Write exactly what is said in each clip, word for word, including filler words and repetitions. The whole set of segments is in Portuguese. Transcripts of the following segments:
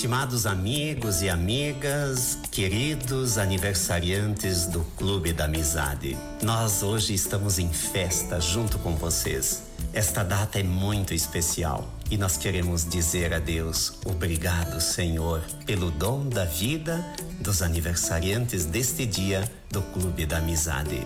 Estimados amigos e amigas, queridos aniversariantes do Clube da Amizade, nós hoje estamos em festa junto com vocês. Esta data é muito especial e nós queremos dizer a Deus, obrigado, Senhor, pelo dom da vida dos aniversariantes deste dia do Clube da Amizade.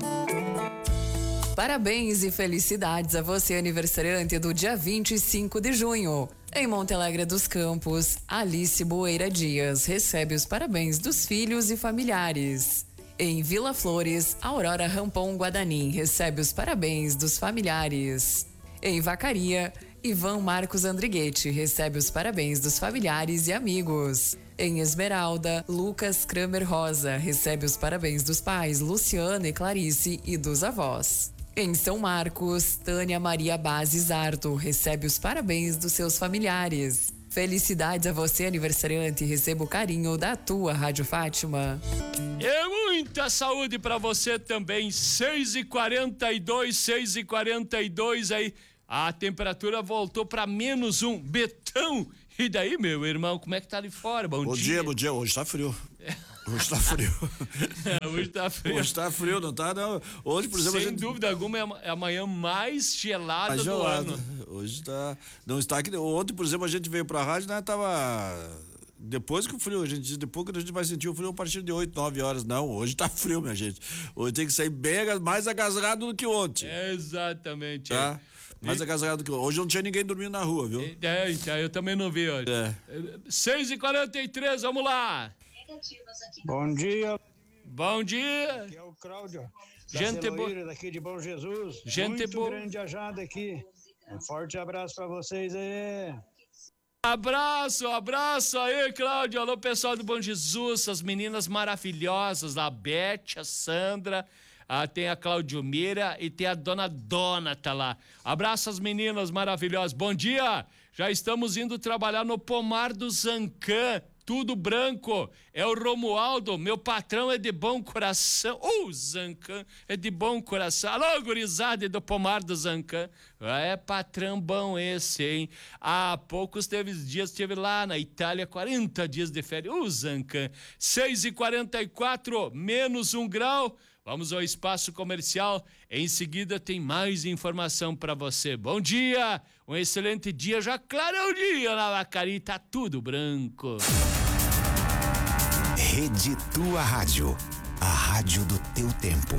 Parabéns e felicidades a você, aniversariante do dia vinte e cinco de junho. Em Monte Alegre dos Campos, Alice Boeira Dias recebe os parabéns dos filhos e familiares. Em Vila Flores, Aurora Rampon Guadanin recebe os parabéns dos familiares. Em Vacaria, Ivan Marcos Andriguete recebe os parabéns dos familiares e amigos. Em Esmeralda, Lucas Kramer Rosa recebe os parabéns dos pais Luciana e Clarice e dos avós. Em São Marcos, Tânia Maria Base Zardo recebe os parabéns dos seus familiares. Felicidades a você, aniversariante, e receba o carinho da tua Rádio Fátima. E muita saúde pra você também. seis e quarenta e dois, seis e quarenta e dois aí. A temperatura voltou pra menos um. Betão, e daí, meu irmão, como é que tá ali fora? Bom, bom dia. dia. Bom dia, hoje tá frio. Hoje tá frio. É, hoje tá frio. Hoje tá frio, não tá? Não. Hoje, por exemplo, sem a gente... dúvida alguma, é a manhã mais gelada mais do gelado. ano. Hoje tá... Não está aqui... Ontem, por exemplo, a gente veio pra rádio, né? Tava... Depois que o frio, a gente diz, depois que a gente vai sentir o frio a partir de oito, nove horas. Não, hoje tá frio, minha gente. Hoje tem que sair bem mais agasalhado do que ontem. É, exatamente. Tá? É. Mais agasalhado do que ontem. Hoje não tinha ninguém dormindo na rua, viu? É, então, eu também não vi hoje. É. seis e quarenta e três, vamos lá. Bom dia. Bom dia. Aqui é o Cláudio. Gente boa. Daqui de Bom Jesus. Gente Muito boa. grande ajada aqui. Um forte abraço pra vocês aí. Abraço, abraço aí, Cláudio. Alô, pessoal do Bom Jesus, as meninas maravilhosas, a Beth, a Sandra, ah, tem a Claudio Mira e tem a Dona Dona, tá lá. Abraço às meninas maravilhosas. Bom dia. Já estamos indo trabalhar no pomar do Zancã. Tudo branco, é o Romualdo, meu patrão é de bom coração. O uh, Zancã é de bom coração. Alô, gurizada do pomar do Zancã. É patrão bom esse, hein? Há poucos teve dias, estive lá na Itália, quarenta dias de férias. O uh, Zancã. seis e quarenta e quatro, menos um grau. Vamos ao espaço comercial. Em seguida tem mais informação para você. Bom dia, um excelente dia. Já clarou o dia na Vacaria, tá tudo branco. Rede Tua Rádio, a rádio do teu tempo.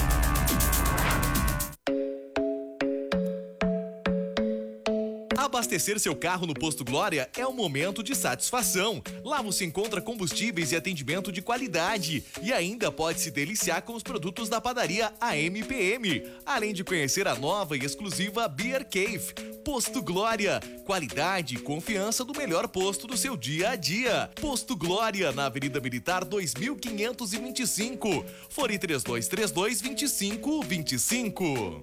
Abastecer seu carro no Posto Glória é um momento de satisfação. Lá você encontra combustíveis e atendimento de qualidade e ainda pode se deliciar com os produtos da padaria A M P M, além de conhecer a nova e exclusiva Beer Cave. Posto Glória, qualidade e confiança do melhor posto do seu dia a dia. Posto Glória, na Avenida Militar dois mil quinhentos e vinte e cinco. Fone três dois três dois, vinte e cinco vinte e cinco.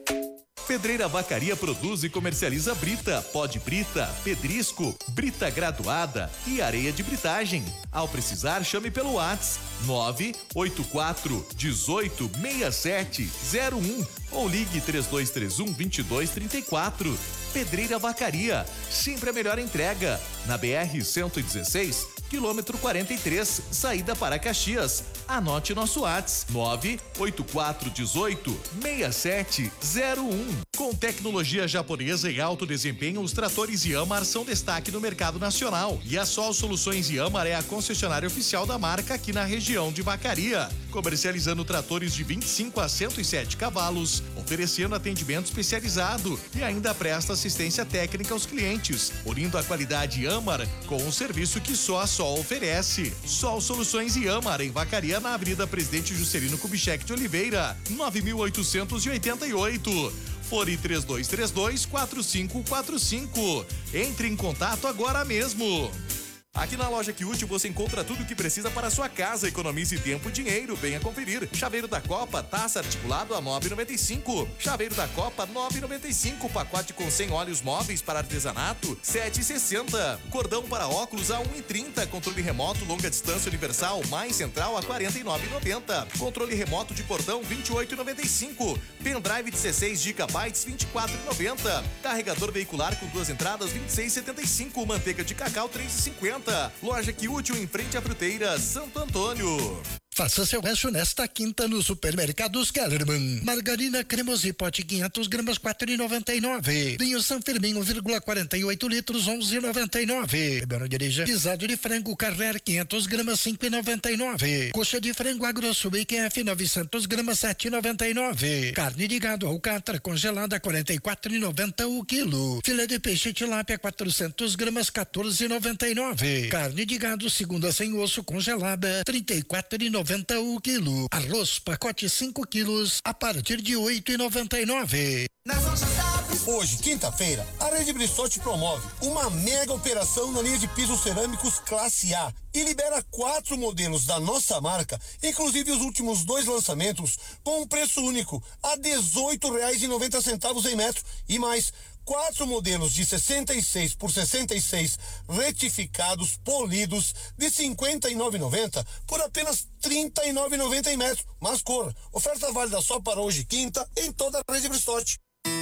Pedreira Vacaria produz e comercializa brita, pó de brita, pedrisco, brita graduada e areia de britagem. Ao precisar, chame pelo WhatsApp nove oito quatro, dezoito, sessenta e sete zero um ou ligue três dois três um, dois dois três quatro. Pedreira Vacaria, sempre a melhor entrega. Na B R cento e dezesseis, quilômetro quarenta e três, saída para Caxias. Anote nosso WhatsApp nove oito quatro, dezoito, sessenta e sete zero um. Com tecnologia japonesa e alto desempenho, os tratores Yamar são destaque no mercado nacional. E a Sol Soluções Yamar é a concessionária oficial da marca aqui na região de Vacaria, comercializando tratores de vinte e cinco a cento e sete cavalos, oferecendo atendimento especializado e ainda presta assistência técnica aos clientes, unindo a qualidade Yamar com um serviço que só a Sol oferece. Sol Soluções Yamar, em Vacaria, na Avenida Presidente Juscelino Kubitschek de Oliveira, nove mil oitocentos e oitenta e oito. Fone três dois três dois, quatro cinco quatro cinco. Entre em contato agora mesmo. Aqui na Loja Quiúti você encontra tudo o que precisa para a sua casa. Economize tempo e dinheiro. Venha conferir. Chaveiro da Copa, taça articulado a nove reais e noventa e cinco centavos. Chaveiro da Copa, nove reais e noventa e cinco centavos. Pacote com cem óleos móveis para artesanato, sete reais e sessenta centavos. Cordão para óculos a um real e trinta centavos. Controle remoto longa distância universal mais central a quarenta e nove reais e noventa centavos. Controle remoto de portão, vinte e oito reais e noventa e cinco centavos. Pendrive dezesseis gigabytes, vinte e quatro reais e noventa centavos. Carregador veicular com duas entradas, vinte e seis reais e setenta e cinco centavos. Manteiga de cacau, três reais e cinquenta noventa. Loja Que Útil em frente à Fruteira, Santo Antônio. Faça seu rancho nesta quinta no Supermercados Kellerman. Margarina Cremosi pote quinhentas gramas quatro reais e noventa e nove. Vinho San Firmin um vírgula quarenta e oito litros onze reais e noventa e nove. Não dirija. Pisado de frango Carrer quinhentas gramas cinco reais e noventa e nove. Coxa de frango Agrosul I Q F novecentas gramas sete reais e noventa e nove. Carne de gado Alcatra congelada quarenta e quatro reais e noventa o quilo. Filé de peixe tilápia quatrocentas gramas quatorze reais e noventa e nove. Carne de gado segunda sem osso congelada trinta e quatro reais e noventa o quilo. Arroz pacote cinco quilos a partir de oito reais e noventa e nove. Hoje, quinta-feira, a Rede Brissotti promove uma mega operação na linha de pisos cerâmicos classe A e libera quatro modelos da nossa marca, inclusive os últimos dois lançamentos, com um preço único a dezoito reais e noventa centavos em metro e mais quatro modelos de sessenta e seis por sessenta e seis retificados, polidos, de cinquenta e nove reais e noventa por apenas trinta e nove reais e noventa em metro. Mas corra, oferta válida só para hoje, quinta, em toda a Rede Brissotti.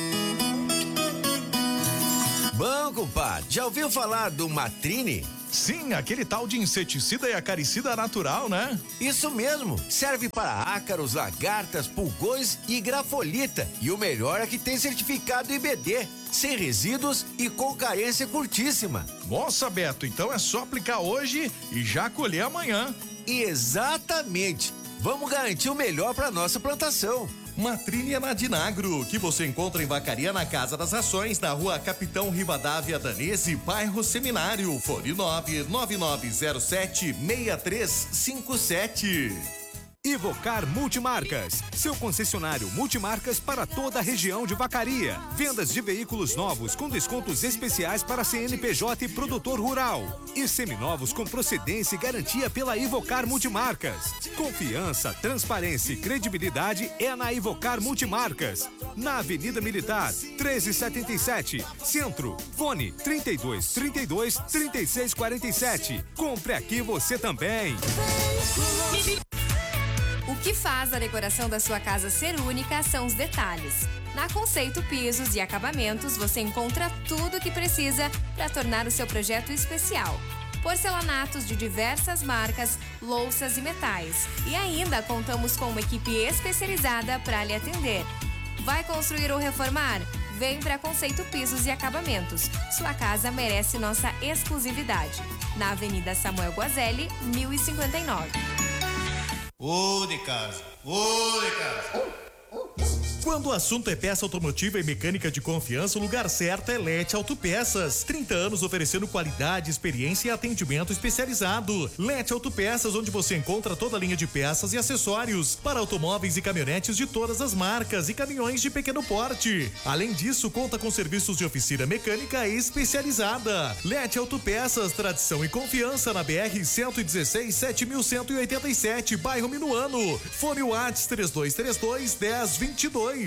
Bom, compadre, já ouviu falar do Matrine? Sim, aquele tal de inseticida e acaricida natural, né? Isso mesmo, serve para ácaros, lagartas, pulgões e grafolita. E o melhor é que tem certificado I B D, sem resíduos e com carência curtíssima. Nossa, Beto, então é só aplicar hoje e já colher amanhã. Exatamente, vamos garantir o melhor para nossa plantação. Matrine é na Dinagro, que você encontra em Vacaria na Casa das Rações, na rua Capitão Rivadavia Danese, bairro Seminário, fone nove nove nove zero sete seis três cinco sete. Ivocar Multimarcas, seu concessionário multimarcas para toda a região de Vacaria. Vendas de veículos novos com descontos especiais para C N P J e produtor rural. E seminovos com procedência e garantia pela Ivocar Multimarcas. Confiança, transparência e credibilidade é na Ivocar Multimarcas. Na Avenida Militar, treze setenta e sete, Centro. Fone trinta e dois, trinta e dois, trinta e seis quarenta e sete. Compre aqui você também. O que faz a decoração da sua casa ser única são os detalhes. Na Conceito Pisos e Acabamentos, você encontra tudo o que precisa para tornar o seu projeto especial. Porcelanatos de diversas marcas, louças e metais. E ainda contamos com uma equipe especializada para lhe atender. Vai construir ou reformar? Vem para Conceito Pisos e Acabamentos. Sua casa merece nossa exclusividade. Na Avenida Samuel Guazelli, mil e cinquenta e nove. Ô de casa, ô de casa. Quando o assunto é peça automotiva e mecânica de confiança, o lugar certo é Lete Autopeças. trinta anos oferecendo qualidade, experiência e atendimento especializado. Lete Autopeças, onde você encontra toda a linha de peças e acessórios para automóveis e caminhonetes de todas as marcas e caminhões de pequeno porte. Além disso, conta com serviços de oficina mecânica especializada. Lete Autopeças, tradição e confiança na B R cento e dezesseis, sete mil cento e oitenta e sete, bairro Minuano. Fone Whats três dois três dois, dez vinte e dois.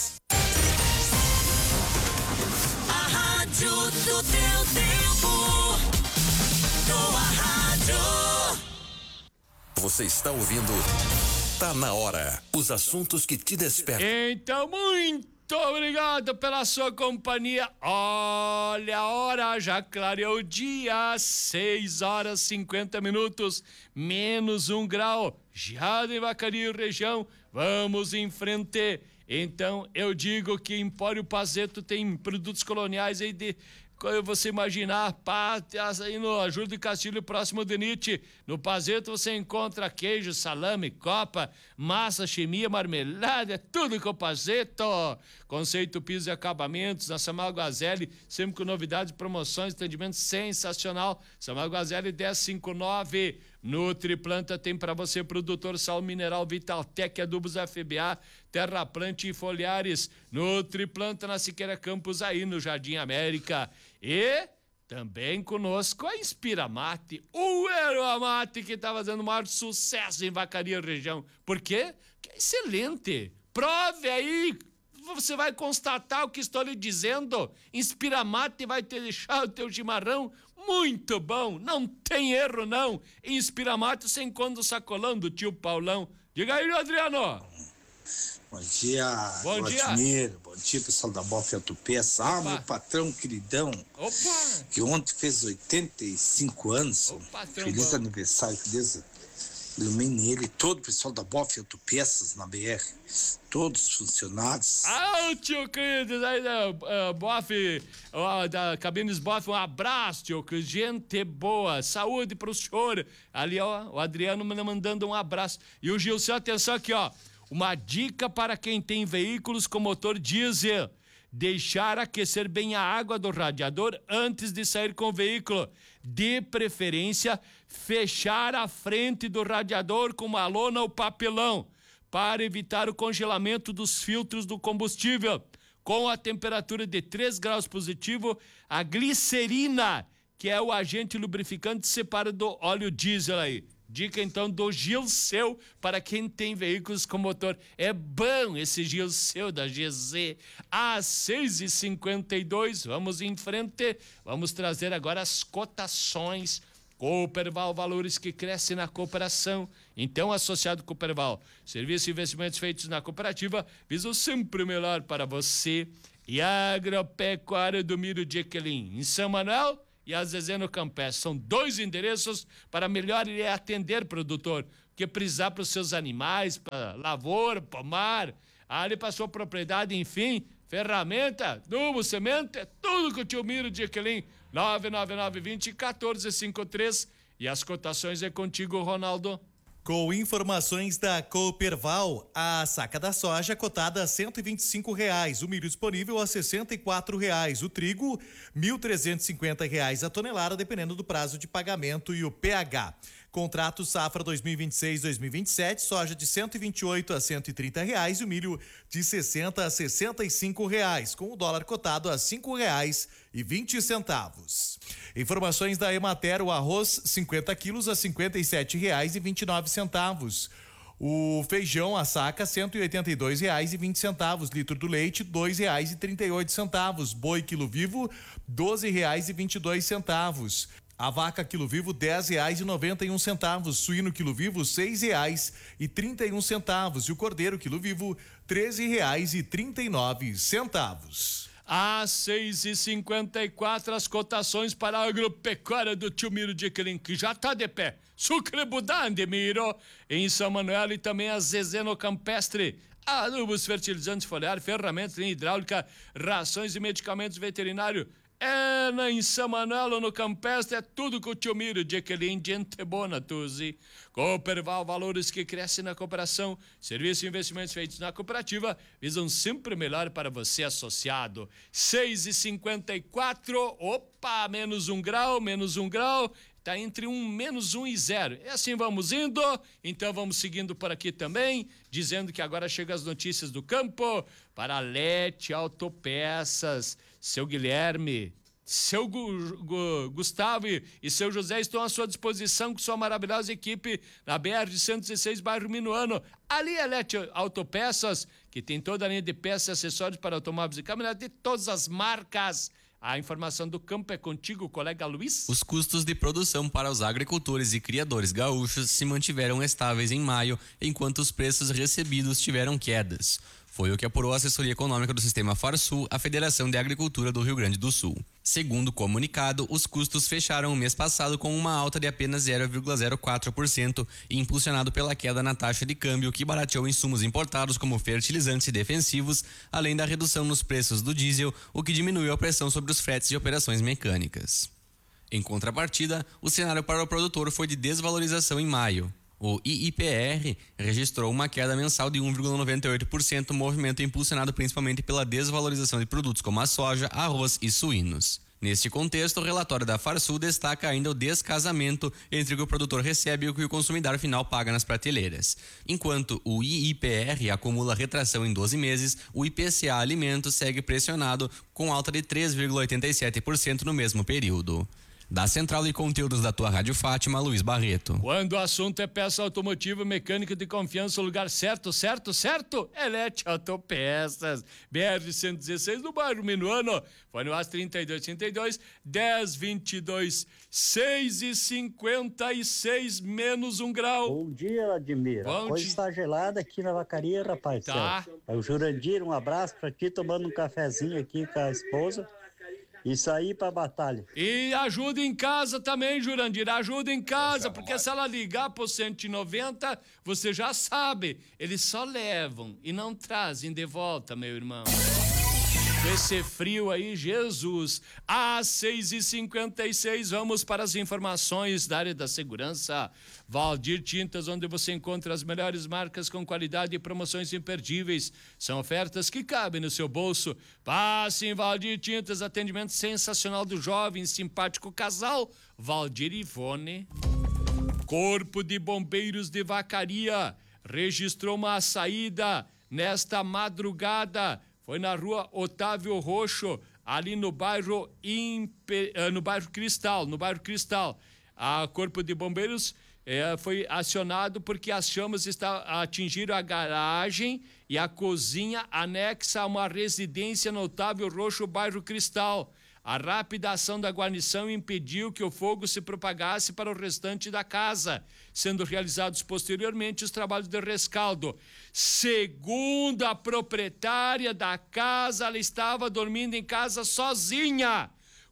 A rádio do teu tempo. Tua rádio. Você está ouvindo? Tá na hora. Os assuntos que te despertam. Então, muito obrigado pela sua companhia. Olha a hora, já clareou o dia. seis horas e cinquenta minutos, menos um grau. Já de Vacaria e região, vamos em frente. Então, eu digo que Empório Pazeto tem produtos coloniais aí de, você imaginar, pátias aí no Ajuda de Castilho, próximo de Nietzsche. No Pazeto você encontra queijo, salame, copa, massa, chimia, marmelada, tudo com Pazeto. Conceito Pisos e Acabamentos, na Samuel Guazelli, sempre com novidades, promoções, atendimento sensacional. Samuel Guazelli dez cinquenta e nove. Nutriplanta tem para você produtor sal mineral Vitaltec, adubos F B A, Terraplante e Foliares. Nutriplanta na Siqueira Campos, aí no Jardim América. E também conosco a Inspira Mate, o Erva Mate, que está fazendo o maior sucesso em Vacaria região. Por quê? Que é excelente. Prove aí. Você vai constatar o que estou lhe dizendo. Inspira Mate vai te deixar o teu chimarrão muito bom. Não tem erro, não. Inspira Mate você encontra o sacolão do tio Paulão. Diga aí, Adriano. Bom dia, Bom dia. Vladimir. Bom dia, pessoal da Boff Autopeças. Ah, meu patrão queridão, Opa! que ontem fez oitenta e cinco anos. Opa, Feliz bom. aniversário, que Deus ilumine ele. Todo o pessoal da Boff Autopeças na B R. Todos os funcionários. Ah, tio Cris, aí da uh, Boff, uh, da Cabines Boff, um abraço, tio Cris, gente boa, saúde pro senhor. Ali, ó, o Adriano me mandando um abraço. E o Gilson, atenção aqui, ó, uma dica para quem tem veículos com motor diesel: deixar aquecer bem a água do radiador antes de sair com o veículo. De preferência, fechar a frente do radiador com uma lona ou papelão, para evitar o congelamento dos filtros do combustível. Com a temperatura de três graus positivo, a glicerina, que é o agente lubrificante, separa do óleo diesel aí. Dica então do Gilceu para quem tem veículos com motor. É bom esse Gilceu da G Z. Às seis e cinquenta e dois, vamos em frente. Vamos trazer agora as cotações. Cooperval, valores que crescem na cooperação. Então, associado Cooperval, serviços e investimentos feitos na cooperativa visam sempre o melhor para você. E a Agropecuária do Miro de Equelim, em São Manuel e a Zezé no Campestre. São dois endereços para melhor atender produtor, que precisar para os seus animais, para lavoura, pomar, ali para sua propriedade, enfim, ferramenta, adubo, semente, é tudo com o tio Miro de Equelim. nove nove nove, vinte, quatorze, cinquenta e três. E as cotações é contigo, Ronaldo. Com informações da Cooperval, a saca da soja cotada a cento e vinte e cinco reais, o milho disponível a sessenta e quatro reais, o trigo mil trezentos e cinquenta reais a tonelada, dependendo do prazo de pagamento e o P H. Contrato safra dois mil e vinte e seis, dois mil e vinte e sete, soja de cento e vinte e oito a cento e trinta reais e o milho de sessenta a sessenta e cinco reais, com o dólar cotado a cinco reais e vinte centavos. Informações da Emater: o arroz cinquenta quilos a cinquenta e sete reais e vinte e nove centavos. O feijão a saca cento e oitenta e dois reais e vinte centavos, litro do leite dois reais e trinta e oito centavos, boi quilo vivo doze reais e vinte e dois centavos. A vaca quilo vivo dez reais e noventa e um centavos, suíno quilo vivo seis reais e trinta e um centavos e o cordeiro quilo vivo treze reais e trinta e nove centavos. Às seis e cinquenta e quatro, as cotações para a Agropecuária do tio Miro de Equelim, que já está de pé. Sucre Budande, Miro, em São Manuel, e também a Zezé no Campestre. Adubos, fertilizantes foliar, ferramentas, linha hidráulica, rações e medicamentos veterinários. É na em São Manuel, no Campestre, é tudo com o tio Miro de Equelim, gente bona, Tuzi. Cooperval, valores que crescem na cooperação. Serviços e investimentos feitos na cooperativa visam sempre melhor para você, associado. seis e cinquenta e quatro, opa, menos um grau, menos um grau. Tá entre um, menos um e zero. E assim vamos indo. Então vamos seguindo por aqui também, dizendo que agora chegam as notícias do campo para Lete Autopeças. Seu Guilherme, seu Gu, Gu, Gustavo e seu José estão à sua disposição com sua maravilhosa equipe na B R cento e dezesseis, bairro Minuano. Ali é Lete Autopeças, que tem toda a linha de peças e acessórios para automóveis e caminhonetes de todas as marcas. A informação do campo é contigo, colega Luiz. Os custos de produção para os agricultores e criadores gaúchos se mantiveram estáveis em maio, enquanto os preços recebidos tiveram quedas. Foi o que apurou a assessoria econômica do Sistema Farsul, a Federação de Agricultura do Rio Grande do Sul. Segundo o comunicado, os custos fecharam o mês passado com uma alta de apenas zero vírgula zero quatro por cento, impulsionado pela queda na taxa de câmbio, que barateou insumos importados como fertilizantes e defensivos, além da redução nos preços do diesel, o que diminuiu a pressão sobre os fretes e operações mecânicas. Em contrapartida, o cenário para o produtor foi de desvalorização em maio. O I I P R registrou uma queda mensal de um vírgula noventa e oito por cento, movimento impulsionado principalmente pela desvalorização de produtos como a soja, arroz e suínos. Neste contexto, o relatório da Farsul destaca ainda o descasamento entre o que o produtor recebe e o que o consumidor final paga nas prateleiras. Enquanto o I I P R acumula retração em doze meses, o I P C A Alimentos segue pressionado com alta de três vírgula oitenta e sete por cento no mesmo período. Da Central de Conteúdos da tua Rádio Fátima, Luiz Barreto. Quando o assunto é peça automotiva, mecânica de confiança, o lugar certo, certo, certo? Elete Autopeças. B R cento e dezesseis no bairro Minuano. Foi no AS trinta e dois, trinta e dois, dez, vinte e dois, seis e cinquenta e seis, menos um grau. Bom dia, Admir. Bom A coisa dia. está gelada aqui na vacaria, rapaz. Tá. É o Jurandir, um abraço pra ti, tomando um cafezinho aqui com a esposa. E sair pra batalha. E ajuda em casa também, Jurandir, ajuda em casa, porque se ela ligar pro cento e noventa, você já sabe, eles só levam e não trazem de volta, meu irmão. Esse frio aí, Jesus. Às seis e cinquenta e seis, vamos para as informações da área da segurança. Valdir Tintas, onde você encontra as melhores marcas com qualidade e promoções imperdíveis. São ofertas que cabem no seu bolso. Passe em Valdir Tintas, atendimento sensacional do jovem, simpático casal, Valdir e Ivone. Corpo de Bombeiros de Vacaria registrou uma saída nesta madrugada. Foi na rua Otávio Roxo, ali no bairro, Impe... no bairro Cristal, no bairro Cristal. A Corpo de Bombeiros eh, foi acionado porque as chamas está... atingiram a garagem e a cozinha anexa a uma residência no Otávio Roxo, bairro Cristal. A rápida ação da guarnição impediu que o fogo se propagasse para o restante da casa, sendo realizados posteriormente os trabalhos de rescaldo. Segundo a proprietária da casa, ela estava dormindo em casa sozinha,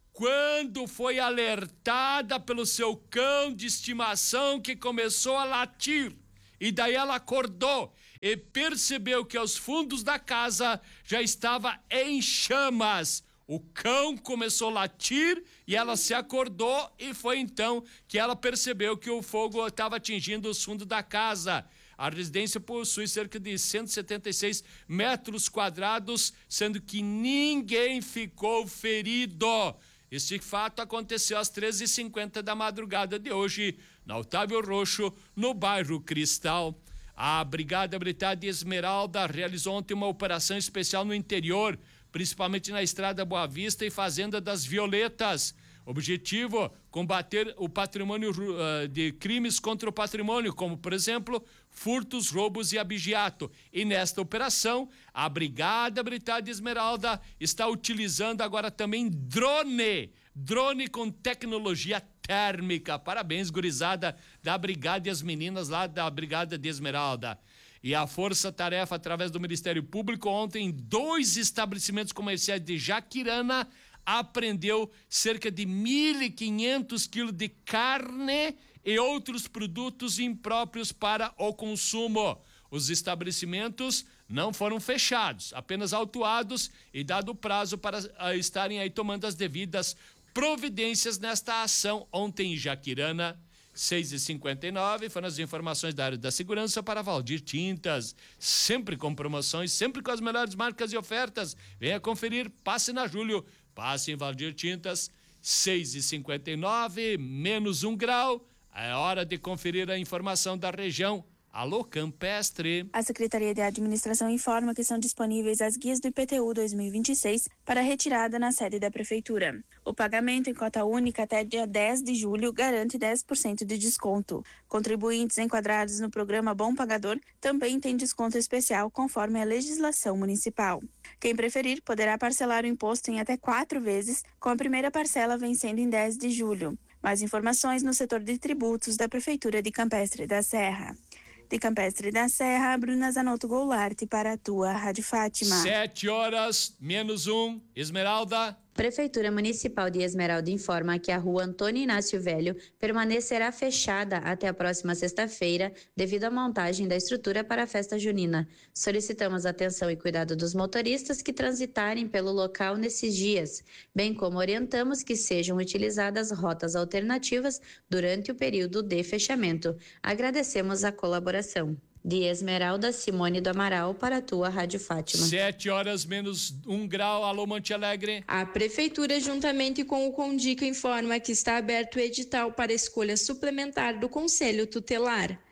quando foi alertada pelo seu cão de estimação, que começou a latir. E daí ela acordou e percebeu que aos fundos da casa já estava em chamas. O cão começou a latir e ela se acordou, e foi então que ela percebeu que o fogo estava atingindo os fundos da casa. A residência possui cerca de cento e setenta e seis metros quadrados, sendo que ninguém ficou ferido. Este fato aconteceu às treze e cinquenta da madrugada de hoje, na Otávio Roxo, no bairro Cristal. A Brigada Militar de Esmeralda realizou ontem uma operação especial no interior, principalmente na Estrada Boa Vista e Fazenda das Violetas. Objetivo: combater o patrimônio uh, de crimes contra o patrimônio, como, por exemplo, furtos, roubos e abigeato. E nesta operação, a Brigada Militar de Esmeralda está utilizando agora também drone, drone com tecnologia térmica. Parabéns, gurizada da Brigada e as meninas lá da Brigada de Esmeralda. E a Força Tarefa, através do Ministério Público, ontem, dois estabelecimentos comerciais de Jaquirana apreendeu cerca de mil e quinhentos quilos de carne e outros produtos impróprios para o consumo. Os estabelecimentos não foram fechados, apenas autuados e dado prazo para uh, estarem aí tomando as devidas providências nesta ação ontem em Jaquirana. seis e cinquenta e nove, foram as informações da área da segurança para Valdir Tintas. Sempre com promoções, sempre com as melhores marcas e ofertas. Venha conferir, passe na Júlio, passe em Valdir Tintas. seis e cinquenta e nove, menos um grau. É hora de conferir a informação da região. Alô, Campestre. A Secretaria de Administração informa que são disponíveis as guias do I P T U dois mil e vinte e seis para retirada na sede da Prefeitura. O pagamento em cota única até dia dez de julho garante dez por cento de desconto. Contribuintes enquadrados no programa Bom Pagador também têm desconto especial conforme a legislação municipal. Quem preferir poderá parcelar o imposto em até quatro vezes, com a primeira parcela vencendo em dez de julho. Mais informações no setor de tributos da Prefeitura de Campestre da Serra. De Campestre da Serra, Bruna Zanotto Goulart para a tua Rádio Fátima. Sete horas, menos um. Esmeralda. Prefeitura Municipal de Esmeralda informa que a rua Antônio Inácio Velho permanecerá fechada até a próxima sexta-feira devido à montagem da estrutura para a festa junina. Solicitamos atenção e cuidado dos motoristas que transitarem pelo local nesses dias, bem como orientamos que sejam utilizadas rotas alternativas durante o período de fechamento. Agradecemos a colaboração. De Esmeralda, Simone do Amaral para a tua Rádio Fátima. Sete horas menos um grau. Alô, Monte Alegre. A Prefeitura, juntamente com o Condica, informa que está aberto o edital para escolha suplementar do Conselho Tutelar.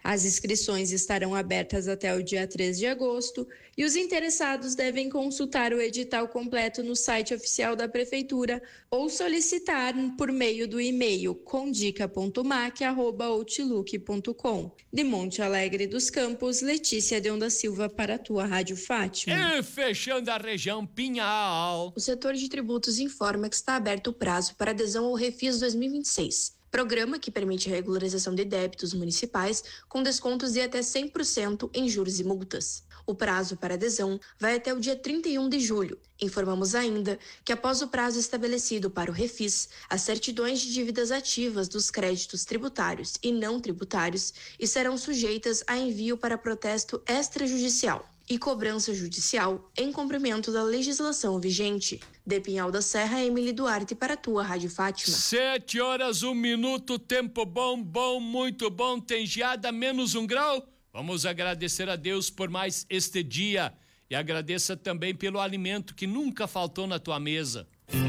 As inscrições estarão abertas até o dia três de agosto e os interessados devem consultar o edital completo no site oficial da Prefeitura ou solicitar por meio do e-mail condica ponto mac arroba outlook ponto com. De Monte Alegre dos Campos, Letícia Deon da Silva para a tua Rádio Fátima. E fechando a região Pinhal. O setor de tributos informa que está aberto o prazo para adesão ao Refis dois mil e vinte e seis. Programa que permite a regularização de débitos municipais com descontos de até cem por cento em juros e multas. O prazo para adesão vai até o dia trinta e um de julho. Informamos ainda que, após o prazo estabelecido para o Refis, as certidões de dívidas ativas dos créditos tributários e não tributários estarão sujeitas a envio para protesto extrajudicial e cobrança judicial em cumprimento da legislação vigente. De Pinhal da Serra, Emily Duarte para a tua Rádio Fátima. Sete horas, um minuto, tempo bom, bom, muito bom, tem geada, menos um grau. Vamos agradecer a Deus por mais este dia e agradeça também pelo alimento que nunca faltou na tua mesa.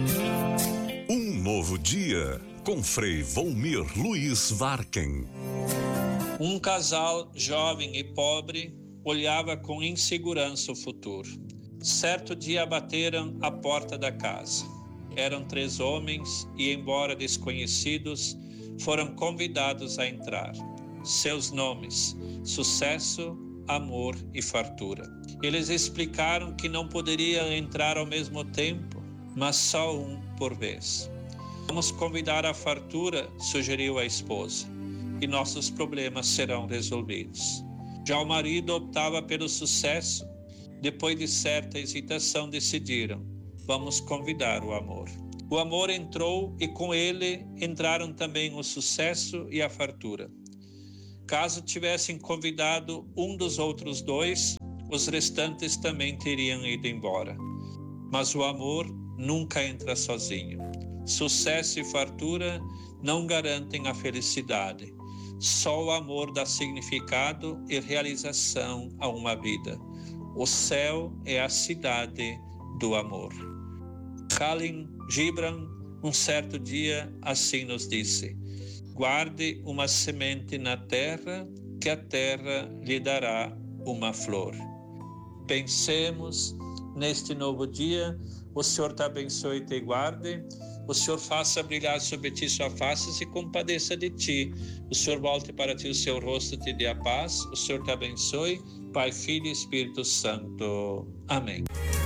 Um novo dia com Frei Volmir Luiz Varken. Um casal jovem e pobre olhava com insegurança o futuro. Certo dia bateram à porta da casa. Eram três homens e, embora desconhecidos, foram convidados a entrar. Seus nomes: Sucesso, Amor e Fartura. Eles explicaram que não poderiam entrar ao mesmo tempo, mas só um por vez. Vamos convidar a Fartura, sugeriu a esposa, e nossos problemas serão resolvidos. Já o marido optava pelo Sucesso. Depois de certa hesitação, decidiram: vamos convidar o Amor. O Amor entrou e com ele entraram também o Sucesso e a Fartura. Caso tivessem convidado um dos outros dois, os restantes também teriam ido embora. Mas o Amor nunca entra sozinho. Sucesso e fartura não garantem a felicidade. Só o amor dá significado e realização a uma vida. O céu é a cidade do amor. Khalil Gibran, um certo dia, assim nos disse: guarde uma semente na terra, que a terra lhe dará uma flor. Pensemos neste novo dia. O Senhor te abençoe e te guarde. O Senhor faça brilhar sobre ti sua face e se compadeça de ti. O Senhor volte para ti o seu rosto e te dê a paz. O Senhor te abençoe. Pai, Filho e Espírito Santo. Amém.